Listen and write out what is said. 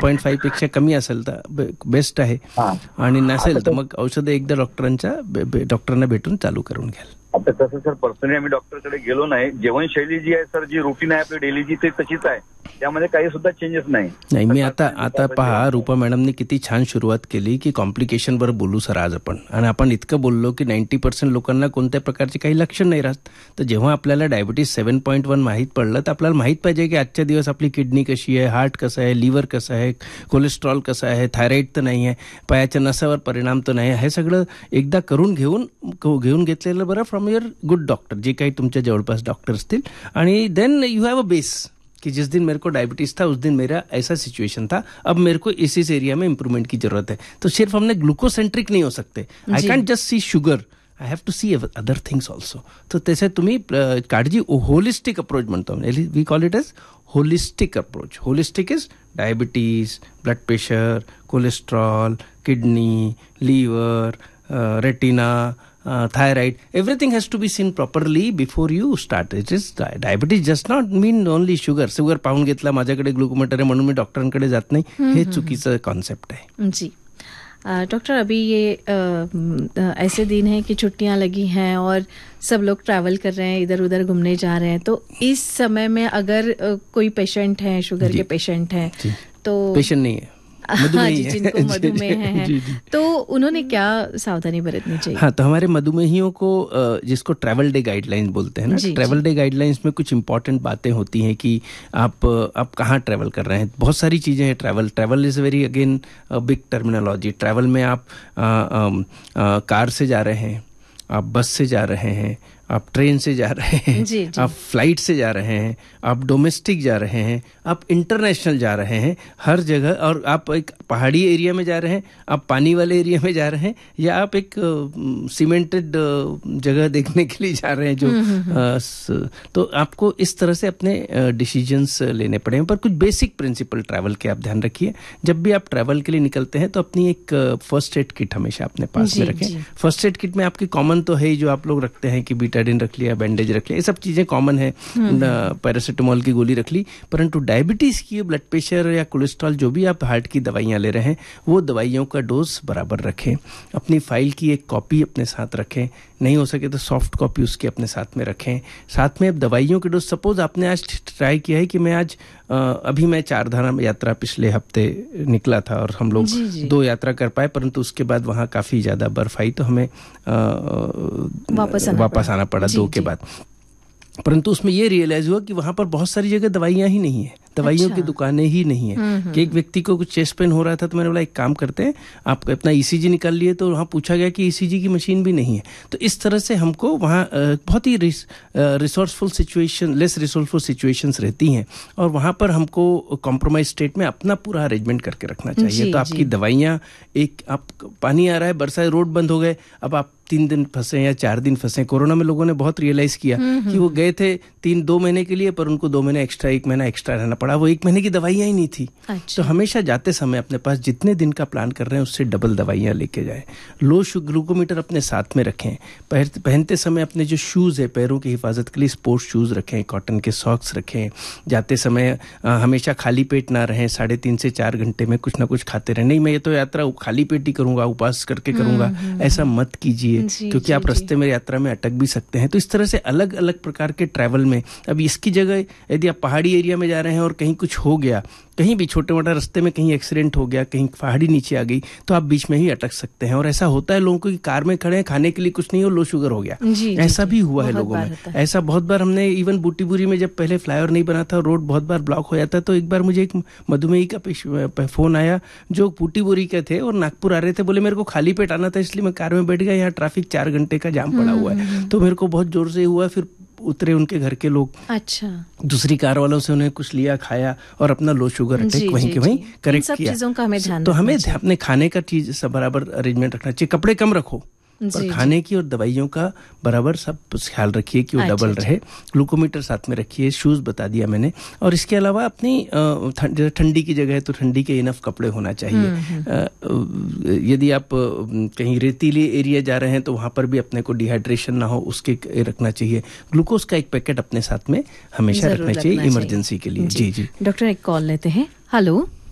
2.5 पेक्षा कमी असेल तर बेस्ट आहे, आणि नसेल तर मग औषधं एकदा डॉक्टरांना भेटून चालू करून घ्याल. आता तसं सर पर्सनली आम्ही डॉक्टरकडे गेलो नाही. जीवनशैली जी आहे सर, जी रुटीन आहे आपली डेलीची, ते तशीच आहे. त्यामध्ये काही सुद्धा चेंजेस नाही. मी आता पहा, रूपा मॅडमने किती छान सुरुवात केली की कॉम्प्लिकेशन वर बोलू सर आज आणि आपण इतकं बोललो की 90% लोकांना कोणत्या प्रकारचे काही लक्षण नाही राहत. तर जेव्हा आपल्याला डायबिटीज 7.1 माहीत पडलं तर आपल्याला माहीत पाहिजे की आजच्या दिवस आपली किडनी कशी आहे, हार्ट कसं आहे, लिव्हर कसं आहे, कोलेस्ट्रॉल कसं आहे, थायरॉइड तर नाही आहे, पायाच्या नसावर परिणाम तर नाही, हे सगळं एकदा करून घेऊन घेतलेलं बरं फ्रॉम युअर गुड डॉक्टर, जे काही तुमच्या जवळपास डॉक्टर असतील. आणि then you have a base कि जिस दिन मेरे को डायबिटीज था उस दिन मेरा ऐसा सिचुएशन था, अब मेरे को इस एरिया में इम्प्रूवमेंट की जरूरत है. तो सिर्फ हमने ग्लूकोसेंट्रिक नहीं हो सकते. I can't just see sugar, I have to C other things also. तर त्याचे तुम्ही काळजी, होलिस्टिक अप्रोच म्हणतो, we call it as holistic approach. Holistic is diabetes, blood pressure, cholesterol, kidney, liver, retina, thyroid, everything has to be seen properly before you start. It is diabetes does not mean only sugar. Sugar पाहून घेतला, माझ्याकडे glucometer आहे म्हणून मी डॉक्टरांकडे जात नाही, हे चुकीचं concept आहे. जी डॉक्टर, अभी ये ऐसे दिन हैं कि छुट्टियां लगी हैं और सब लोग ट्रैवल कर रहे हैं, इधर उधर घूमने जा रहे हैं. तो इस समय में अगर कोई पेशेंट है, शुगर के पेशेंट हैं, तो पेशेंट नहीं है, जिनको मधुमेह है, तो उन्होंने क्या सावधानी बरतनी चाहिए? हाँ, तो हमारे मधुमेहियों को जिसको ट्रैवल डे गाइडलाइंस बोलते हैं ना, ट्रैवल डे गाइडलाइंस में कुछ इंपॉर्टेंट बातें होती हैं कि आप कहाँ ट्रैवल कर रहे हैं. बहुत सारी चीजें हैं. Travel is very again big terminology. Travel में आप कार से जा रहे हैं, आप बस से जा रहे हैं, आप ट्रेन से जा रहे हैं, आप फ्लाइट से जा रहे हैं, आप डोमेस्टिक जा रहे हैं, आप इंटरनेशनल जा रहे हैं, हर जगह. और आप एक पहाड़ी एरिया में जा रहे हैं, आप पानी वाले एरिया में जा रहे हैं, या आप एक सीमेंटेड जगह देखने के लिए जा रहे हैं तो आपको इस तरह से अपने डिसीजंस लेने पड़ेंगे. पर कुछ बेसिक प्रिंसिपल ट्रैवल के आप ध्यान रखिए. जब भी आप ट्रैवल के लिए निकलते हैं तो अपनी एक फर्स्ट एड किट हमेशा अपने पास में रखें. फर्स्ट एड किट में आपकी कॉमन तो है ही, जो आप लोग रखते हैं कि बीटाडिन रख लिया, बैंडेज रख लिया, ये सब चीजें कॉमन है. पैरासिटामोल की गोली रख ली. परंतु डायबिटीज की, ब्लड प्रेशर या कोलेस्ट्रॉल, जो भी आप हार्ट की दवाइयां ले रहे हैं, वो दवाइयों का डोज बराबर रखें. अपनी फाइल की एक कॉपी अपने साथ रखें, नहीं हो सके तो सॉफ्ट कॉपी उसके अपने साथ में रखें. साथ में दवाइयों के डोज, सपोज आपने आज ट्राई किया है कि मैं आज अभी मैं 4 धाम यात्रा पिछले हफ्ते निकला था और हम लोग 2 यात्रा कर पाए, परंतु उसके बाद वहाँ काफी ज्यादा बर्फ आई तो हमें वापस आना पड़ा 2 के बाद. परंतु उसमें ये रियलाइज हुआ कि वहां पर बहुत सारी जगह दवाइयां ही नहीं है, दवाइयों की दुकानें ही नहीं है. कि एक व्यक्ति को कुछ चेस्ट पेन हो रहा था तो मैंने बोला एक काम करते हैं, आप अपना ईसीजी निकाल लिए, तो वहाँ पूछा गया कि ईसीजी की मशीन भी नहीं है. तो इस तरह से हमको वहाँ बहुत ही resourceful situation, less resourceful situations रहती हैं, और वहाँ पर हमको कॉम्प्रोमाइज स्टेट में अपना पूरा अरेंजमेंट करके रखना चाहिए. तो आपकी दवाइयाँ, एक आप पानी आ रहा है, बरसात, रोड बंद हो गए, अब आप 3 दिन फंसे या 4 दिन फंसे. कोरोना में लोगों ने बहुत रियलाइज किया कि वो गए थे 2 महीने के लिए, पर उनको 2 महीने एक्स्ट्रा, 1 महीना एक्स्ट्रा रहना पड़ा. वो 1 महीने की दवाइयां ही नहीं थी. तो हमेशा जाते समय अपने पास जितने दिन का प्लान कर रहे हैं उससे डबल दवाइयां लेके जाएं. लो ग्लूकोमीटर अपने साथ में रखें. पहनते समय अपने जो शूज है, पैरों की हिफाजत के लिए स्पोर्ट्स शूज रखें, कॉटन के सॉक्स रखें. जाते समय हमेशा खाली पेट ना रहें. 3.5 से 4 घंटे में कुछ ना कुछ खाते रहें. नहीं, मैं ये तो यात्रा खाली पेट ही करूंगा, उपास करके करूंगा, ऐसा मत कीजिए, क्योंकि आप रास्ते में यात्रा में अटक भी सकते हैं. तो इस तरह से अलग अलग प्रकार के ट्रैवल में, अब इसकी जगह यदि आप पहाड़ी एरिया में जा रहे हैं और कहीं कुछ हो गया, कहीं भी छोटे मोटा रास्ते में कहीं एक्सीडेंट हो गया, कहीं पहाड़ी नीचे आ गई, तो आप बीच में ही अटक सकते हैं. और ऐसा होता है लोगों को कि कार में खड़े हैं, खाने के लिए कुछ नहीं हो, लो शुगर हो गया. ऐसा भी हुआ है लोगों में. ऐसा बहुत बार हमने, इवन बूटीपुरी में जब पहले फ्लाईओवर नहीं बना था, रोड बहुत बार ब्लॉक हो जाता, तो एक बार मुझे एक मधुमेही का फोन आया जो बूटीपुरी के थे और नागपुर आ रहे थे. बोले मेरे को खाली पेट आना था, इसलिए मैं कार में बैठ गया, यहाँ ट्रैफिक 4 घंटे का जाम पड़ा हुआ है. तो मेरे को बहुत जोर से हुआ. फिर उतरे उनके घर के लोग, अच्छा, दूसरी कार वालों से उन्हें कुछ लिया, खाया और अपना लो शुगर अटैक वहीं के वहीं करेक्ट किया. तो हमें अपने खाने का चीज सब बराबर अरेंजमेंट रखना चाहिए. कपड़े कम रखो, पर खाने की और दवाइयों का बराबर सब ख्याल रखिए कि वो डबल रहे. ग्लूकोमीटर साथ में रखिए. शूज बता दिया मैंने. और इसके अलावा अपनी ठंडी की जगह है तो ठंडी के इनफ कपड़े होना चाहिए. यदि आप कहीं रेतीले एरिया जा रहे हैं तो वहां पर भी अपने को डिहाइड्रेशन ना हो, उसके रखना चाहिए. ग्लूकोज का एक पैकेट अपने साथ में हमेशा रखना चाहिए इमरजेंसी के लिए. जी. डॉक्टर, एक कॉल लेते हैं. हेलो.